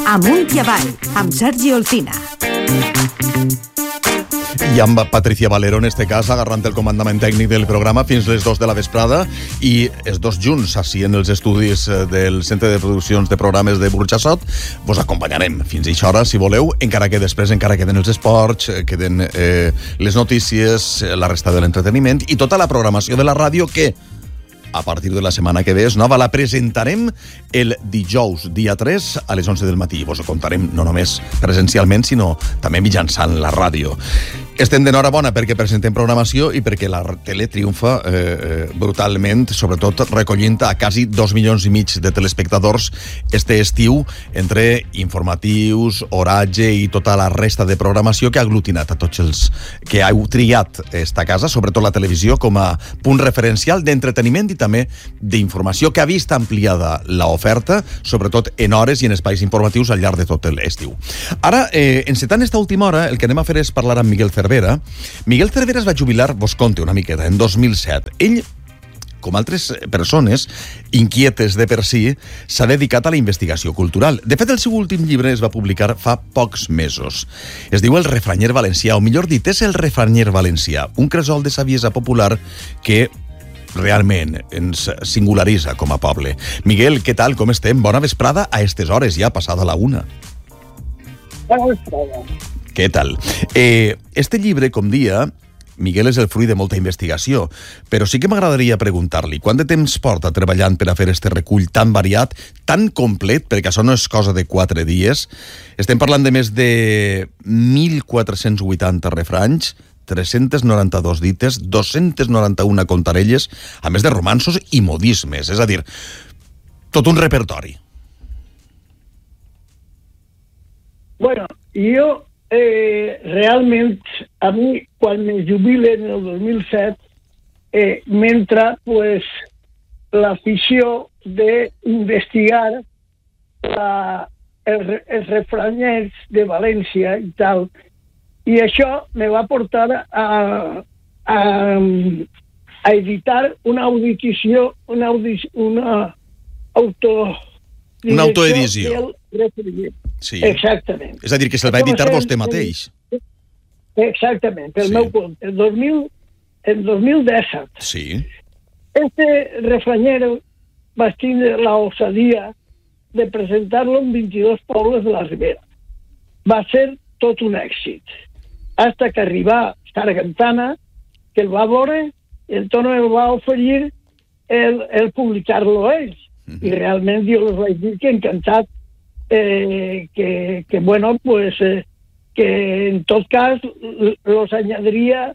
Amunt i avall, amb Sergi Olcina. I amb Patricia Valero, en este cas, agarrant el comandament tècnic del programa fins les 2 de la vesprada, i els dos junts, així en els estudis del Centre de Produccions de Programes de Burjassot, vos acompanyarem fins a aquesta hora, si voleu, encara que després encara queden els esports, queden les notícies, la resta de l'entreteniment i tota la programació de la ràdio que, a partir de la setmana que ve és nova, la presentarem el dijous, dia 3, a les 11 del matí. Vos ho contarem no només presencialment, sinó també mitjançant la ràdio. Estem d'enhorabona perquè presentem programació i perquè la tele triomfa brutalment, sobretot recollint a quasi 2,5 milions de telespectadors este estiu, entre informatius, oratge i tota la resta de programació que ha aglutinat a tots els que heu triat esta casa, sobretot la televisió, com a punt referencial d'entreteniment i també d'informació, que ha vist ampliada l'oferta, sobretot en hores i en espais informatius al llarg de tot l'estiu. Ara, encetant esta última hora, el que anem a fer és parlar amb Miguel Cervera. Miguel Cervera es va jubilar, vos conte una miqueta, en 2007. Ell, com altres persones inquietes de per si, s'ha dedicat a la investigació cultural. De fet, el seu últim llibre es va publicar fa pocs mesos. Es diu El refranyer valencià, o millor dit, és El refranyer valencià, un cresol de saviesa popular que realment ens singularitza com a poble. Miguel, què tal, com estem? Bona vesprada a estes hores, ja passada la 1. Bona vesprada. Què tal? Este llibre, com dia, Miguel, és el fruit de molta investigació, però sí que m'agradaria preguntar-li quant de temps porta treballant per a fer este recull tan variat, tan complet, perquè això no és cosa de 4 dies. Estem parlant de més de 1.480 refranys, 392 dites, 291 contarelles, a més de romanços i modismes, és a dir, tot un repertori. Bueno, jo realment, a mi, quan me jubilen el 2007, m'entra pues, l'afició d'investigar els refranyers de València i tal. I això me va portar a editar una autoedició. Una autoedició. Sí. Exactament. És a dir, que se'l va editar vostè mateix. Exactament, el meu compte. El 2017. Sí. Este refranyero va tindre la osadia de presentar-lo en 22 pobles de la Ribera. Va ser tot un èxit. Hasta que arribà Sargantana, que el va veure, i entonces el va oferir el publicar-lo a ells. I realment jo els vaig dir que encantat, que bueno, pues, que en tot cas los añadiria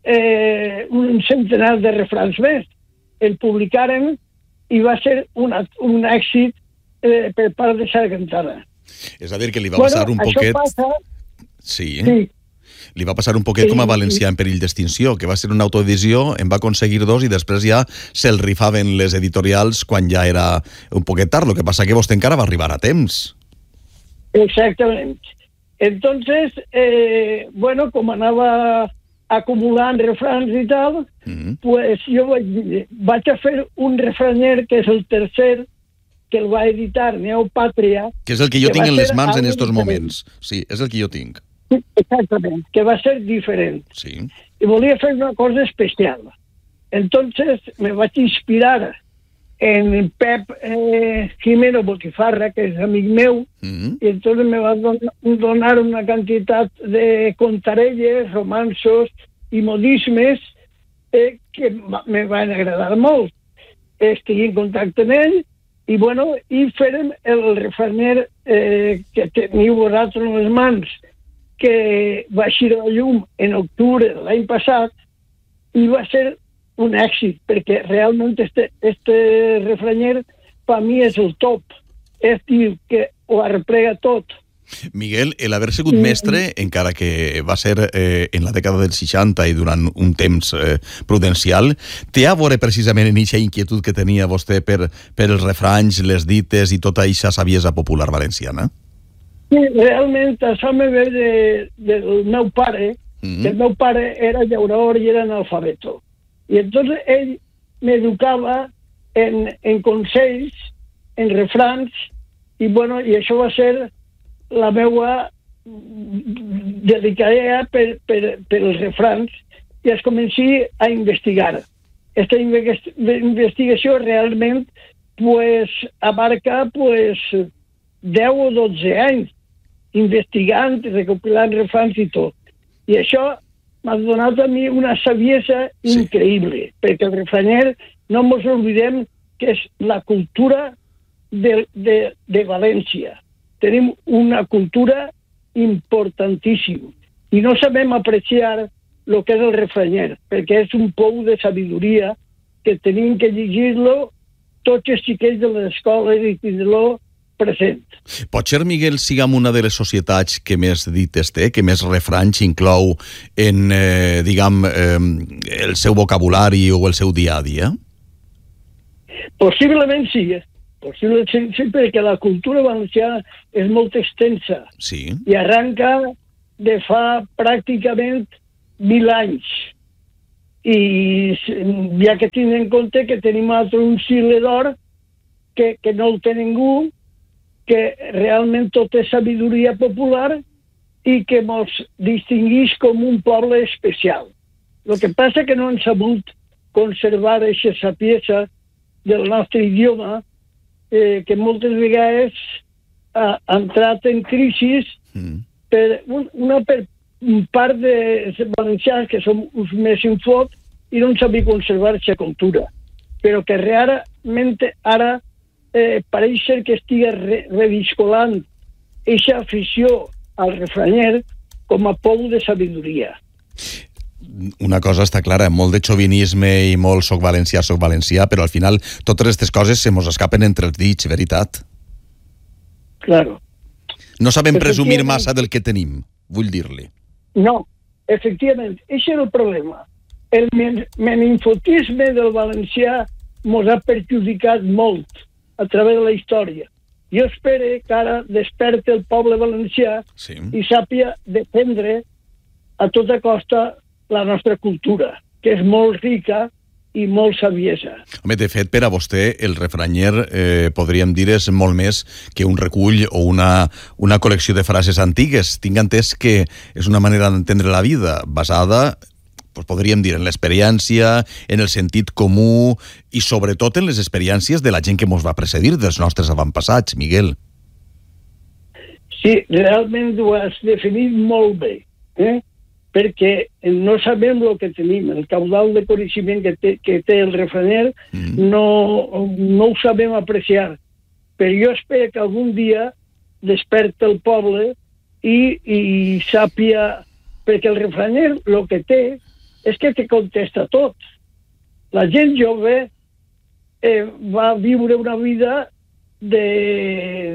un centenar de refrans més. El publicaren i va ser un èxit per part de Sargantana. És a dir, que li va passar un poquet... Sí. Li va passar un poquet com a Valencià en perill d'extinció, que va ser una autoedició, en va aconseguir 2 i després ja se'l rifaven les editorials quan ja era un poquet tard. Lo que passa que vostè encara va arribar a temps. Exactament. Entonces, bueno, com anava acumulant refrans i tal, pues jo vaig a fer un refranyer que és el tercer, que el va editar Neopàtria. Que és el que jo tinc en les mans en estos moments. Sí, és el que jo tinc. Exactament, que va ser diferent. Sí. I volia fer una cosa especial. Entonces me vaig inspirar en Pep Jimeno Botifarra, que és amic meu, i entonces me va donar una quantitat de contarelles, romanços i modismes que me van agradar molt. Estic en contacte amb ell i, bueno, i fèrem el refranyer que teniu vosaltres en les mans, que va eixir a la llum en octubre de l'any passat i va ser un èxit, perquè realment este refranyer per mi és el top. És dir, que ho arreplega tot. Miguel, el haver sigut mestre, encara que va ser en la dècada dels 60 i durant un temps prudencial, té a veure precisament en aquesta inquietud que tenia vostè per els refranys, les dites i tota aquesta saviesa popular valenciana? Sí, realment això me ve del meu pare, que el meu pare era llaurador i era analfabeto. I entonces ell m'educava en consells, en refrans, i bueno, i això va ser la meva delicadesa per els refrans i es comenci a investigar. Aquesta investigació realment abarca 10 o 12 anys investigant, recopilant refrans i tot. I això m'ha donat a mi una saviesa increïble, perquè el refranyer, no ens oblidem que és la cultura de València. Tenim una cultura importantíssima i no sabem apreciar el que és el refranyer, perquè és un pou de sabidoria que tenim que llegir-lo tots els xiquets de les escoles i tindre-lo present. Potser, Miguel, siguem una de les societats que més dites té, que més refranys inclou en, el seu vocabulari o el seu dia a dia? Possiblement sí, possiblement sí, perquè la cultura valenciana és molt extensa i arranca de fa pràcticament 1000 anys. I ja que tinc en compte que tenim un sigle d'or que no el té ningú, que realment tot és sabidoria popular i que ens distingueix com un poble especial. El que passa que no han sabut conservar aquesta sapiesa del nostre idioma, que moltes vegades ha entrat en crisi per part de valencians que som uns més infot i no han sabut conservar aquesta cultura. Però que realment ara pareix ser que estigui reviscolant aquesta afició al refranyer com a pou de sabidoria. Una cosa està clara, molt de xovinisme i molt soc valencià, però al final totes aquestes coses se mos escapen entre els dits, veritat? Claro. No sabem presumir massa del que tenim, vull dir-li. No, efectivament, aquest és el problema. El meninfotisme del valencià mos ha perjudicat molt a través de la història. Jo espero que ara desperte el poble valencià i sàpia defendre a tota costa la nostra cultura, que és molt rica i molt saviesa. Home, de fet, per a vostè, el refranyer, podríem dir, és molt més que un recull o una col·lecció de frases antigues. Tinc entès que és una manera d'entendre la vida basada, podríem dir, en l'experiència, en el sentit comú i sobretot en les experiències de la gent que ens va precedir, dels nostres avantpassats, Miguel. Sí, realment ho has definit molt bé, perquè no sabem el que tenim, el caudal de coneixement que té el refranyer no ho sabem apreciar. Però jo espero que algun dia desperta el poble i sàpia, perquè el refranyer el que té és que te contesta tot. La gent jove va viure una vida de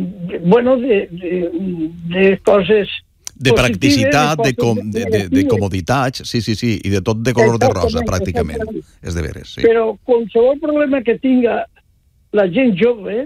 coses de practicitat, de comoditats, sí, i de tot de color de rosa, pràcticament. És de veres, sí. Però qualsevol problema que tinga la gent jove,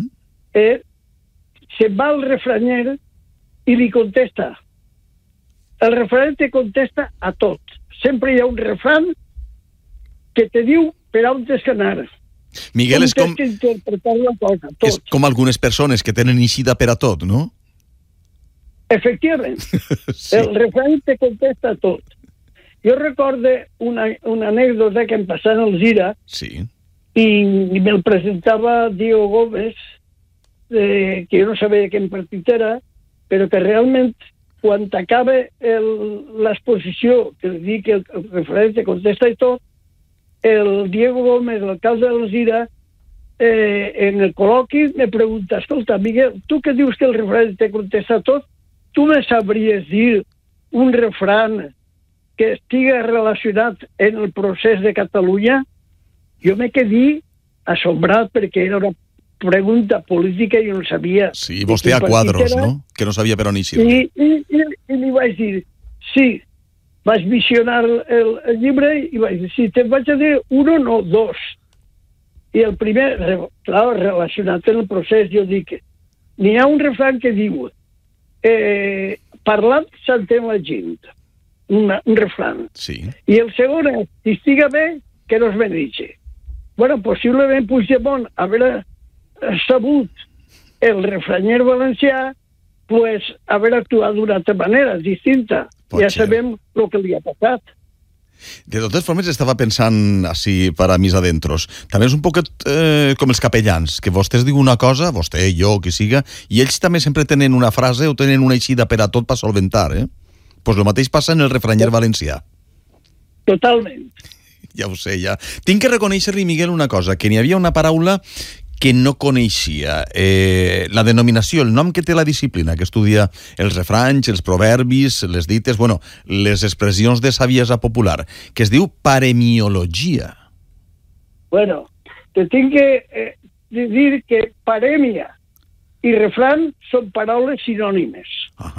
se'n va al refranyer i li contesta. El refranyer te contesta a tot. Sempre hi ha un refran que te diu per on has d'anar. Miguel, és és com algunes persones que tenen eixida per a tot, no? Efectivament. Sí. El refrany te contesta tot. Jo recordo una anècdota que em passava al Zira i me'l presentava Diego Gómez, que jo no sabia quin partit era, però que realment quan acaba l'exposició, que dic que el refrany te contesta i tot, el Diego Gómez, l'alcalde del Zira, en el col·loqui me pregunta: escolta, Miguel, tu que dius que el refrany te contesta tot, tu me sabries dir un refrany que estigui relacionat en el procés de Catalunya? Jo me quedé assombrat perquè era una pregunta política i jo no sabia. Sí, vostè a quadros, no? Que no sabia per on eixir. I li vaig dir, sí, vaig visionar el llibre i vaig dir, sí, te'n vaig a dir uno, no, dos. I el primer, clar, relacionat en el procés, jo dic, n'hi ha un refrany que diu parlant s'entén la gent, un refrany. Sí. I el segon és, si estiga bé, que no es bendice. Bueno, possiblement Puigdemont haver sabut el refranyer valencià pues, haver actuat d'una altra manera, distinta. Ja sabem el que li ha passat. De totes formes, estava pensant així per a mis adentros. També és un poquet com els capellans, que vostè diu una cosa, vostè, jo, qui siga, i ells també sempre tenen una frase o tenen una eixida per a tot per solventar, eh? Pues el mateix passa en el refranyer valencià. Totalment. Ja ho sé, ja. Tinc que reconèixer-li, Miguel, una cosa, que n'hi havia una paraula que no coneixia. La denominació, el nom que té la disciplina, que estudia els refranys, els proverbis, les dites, bueno, les expressions de saviesa popular, que es diu paremiologia. Bueno, te tinc que dir que parèmia i refran són paraules sinònimes.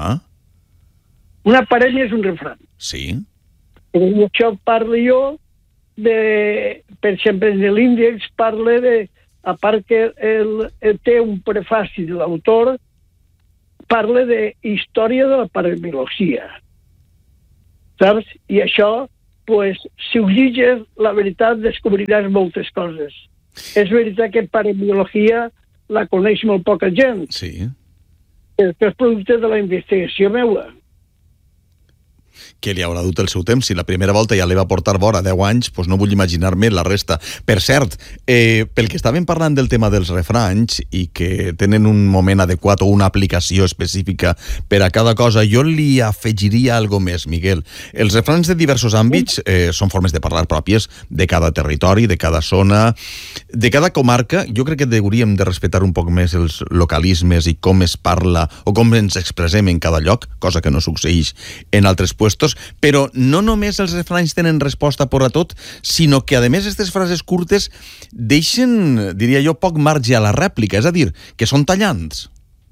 Una parèmia és un refran. Sí. I això parlo jo de, per exemple, en l'índex parla de, a part que té un prefaci de l'autor, parla de història de la paremiologia. Saps? I això, pues, si ho lliges, la veritat, descobriràs moltes coses. És veritat que paremiologia la coneix molt poca gent. Sí. És producte de la investigació meva. Que li haurà dut el seu temps. Si la primera volta ja li va portar vora 10 anys, doncs no vull imaginar-me la resta. Per cert, pel que estàvem parlant del tema dels refranys i que tenen un moment adequat o una aplicació específica per a cada cosa, jo li afegiria algo més, Miguel. Els refranys de diversos àmbits són formes de parlar pròpies de cada territori, de cada zona, de cada comarca. Jo crec que hauríem de respectar un poc més els localismes i com es parla o com ens expressem en cada lloc, cosa que no succeeix en altres puestos, però no només els refranys tenen resposta per a tot, sinó que, a més, aquestes frases curtes deixen, diria jo, poc marge a la rèplica, és a dir, que són tallants.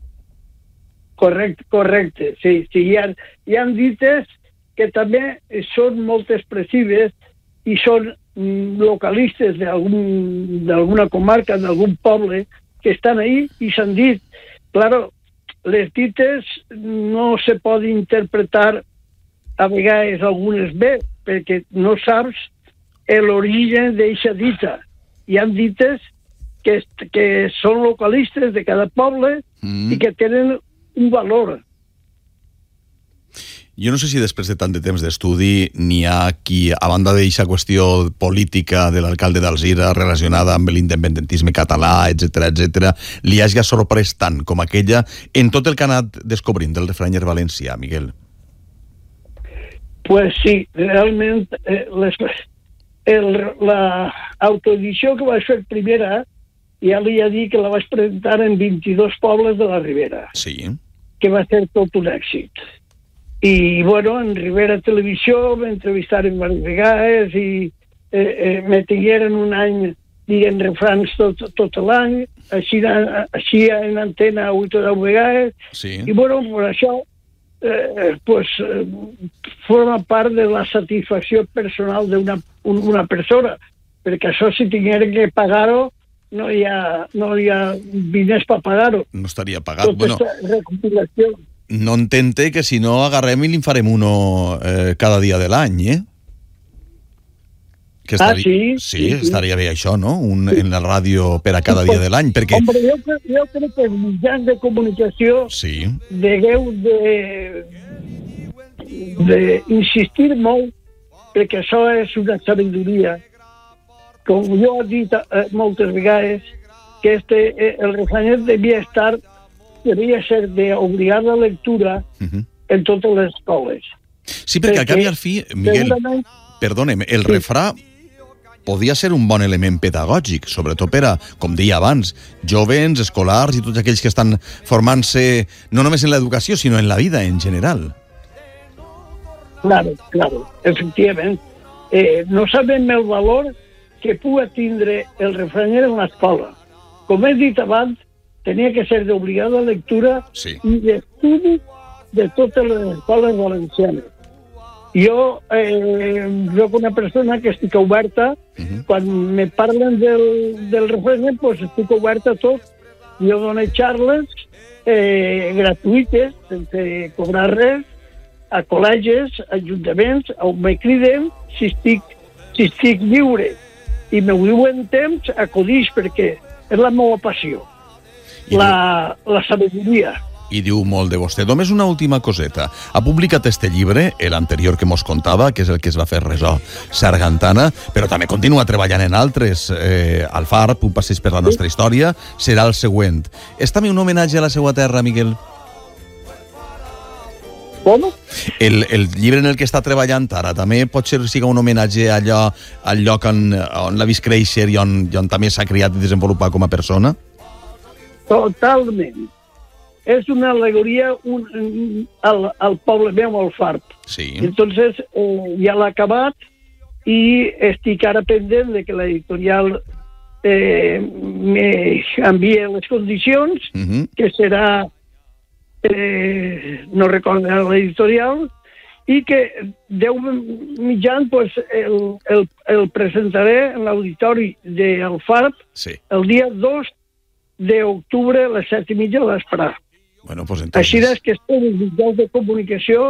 Correcte, sí. Hi ha dites que també són molt expressives i són localistes d'alguna comarca, d'algun poble, que estan ahí i s'han dit. Claro, les dites no se poden interpretar a vegades algunes bé, perquè no saps l'origen d'aquesta dita. Hi ha dites que són localistes de cada poble i que tenen un valor. Jo no sé si després de tant de temps d'estudi n'hi ha qui, a banda d'aquesta qüestió política de l'alcalde d'Alzira relacionada amb l'independentisme català, etc., li hagi sorprès tant com aquella en tot el que ha anat descobrint del refranyer valencià, Miguel. Pues sí, realment l'autoedició que vaig fer primera, ja li he dit que la vaig presentar en 22 pobles de la Ribera. Sí. Que va ser tot un èxit. I, bueno, en Ribera Televisió m'entrevistaren diverses vegades i me tingueren un any dient refrans tot l'any, així en antena 8 o 10 vegades. Sí. I, bueno, per això forma part de la satisfacció personal d'una persona, perquè això si tingueren que pagar-ho no hi ha diners per pagar-ho. No estaria pagat. Tota aquesta recopilació. No entente que si no agarrem i li'n farem uno cada dia de l'any, eh? Sí. Sí, estaria bé això, no? En la ràdio per a cada dia de l'any, perquè... Hombre, jo crec que els mitjans de comunicació degueu d'insistir molt, perquè això és una sabidoria. Com jo he dit moltes vegades, que el refranyer devia ser d'obligada lectura en totes les escoles. Sí, perquè al cap i al fi, Miguel, perdona'm, el refrà podia ser un bon element pedagògic, sobretot per a, com deia abans, jovens, escolars i tots aquells que estan formant-se no només en l'educació, sinó en la vida en general. Claro, efectivament. No sabem el valor que pugui tindre el refranyer en l'escola. Com he dit abans, tenia que ser d'obligada lectura i d'estudi de totes les escoles valencianes. Jo soc una persona que estic oberta, quan me parlen del refranyer, doncs estic oberta a tot. Jo dono xarles gratuïtes, sense cobrar res, a col·legis, ajuntaments, on me criden, si estic lliure i me viuen temps, acudix, perquè és la meva passió, la sabidoria. I diu molt de vostè. Només una última coseta. Ha publicat este llibre, l'anterior que mos contava, que és el que es va fer ressò Sargantana, però també continua treballant en altres. El FARP, un passeig per la nostra història, serà el següent. És també un homenatge a la seva terra, Miguel? Com? El llibre en el que està treballant ara també pot ser siga un homenatge a allò, al lloc on l'ha vist créixer i on també s'ha criat i desenvolupat com a persona? Totalment. És una alegoria al poble meu, al FARP. Sí. Entonces, ja l'ha acabat i estic ara pendent de que l'editorial m'envie les condicions, que serà, no recordo l'editorial, i que Déu mitjan pues, el presentaré en l'auditori del FARP el dia 2 d'octubre a les 7:30 de vesprada. Bueno, pues entonces... Així és que estem els mitjans de comunicació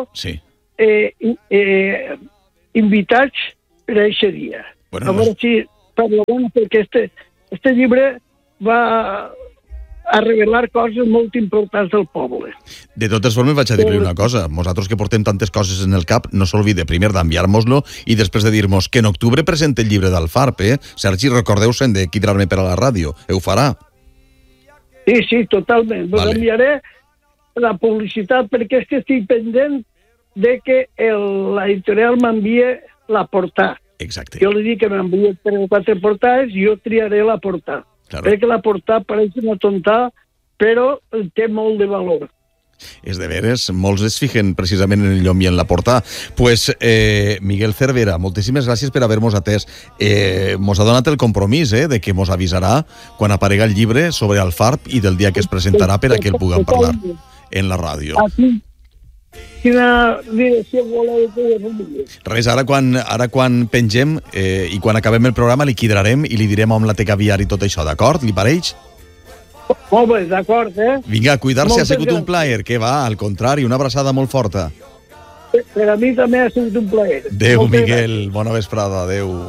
invitats per a aquest dia. Bueno, a veure si parlem, perquè este llibre va a revelar coses molt importants del poble. De totes formes, vaig a dir-li una cosa. Nosaltres que portem tantes coses en el cap, no s'olvide primer d'enviar-nos-lo i després de dir-nos que en octubre presenta el llibre del FARP, Sergi, recordeu-se'n de cridar-me per a la ràdio. Ho farà. Sí, totalment. Vale. Us enviaré la publicitat perquè és que estic pendent de que l'editorial m'envie la portada. Exacte. Jo li dic que m'envia 3 o 4 portades i jo triaré la portada. Claro. Perquè la portada pareix una tontada, però té molt de valor. És de veres, molts es fijen precisament en el llom i en la portada. Pues, Miguel Cervera, moltíssimes gràcies per haver-nos atès. Mos ha donat el compromís de que mos avisarà quan aparega el llibre sobre el FARP i del dia que es presentarà per a que el puguem parlar en la ràdio. Quina direcció voleu que jo? Res, ara quan pengem i quan acabem el programa li quidrarem i li direm on la té que aviar i tot això, d'acord? Li pareix? Molt bé, d'acord, Vinga, cuidar-se, ha sigut un plaer. Què va? Al contrari, una abraçada molt forta. Per a mi també ha sigut un plaer. Adéu, Miguel. Bona vesprada, adéu.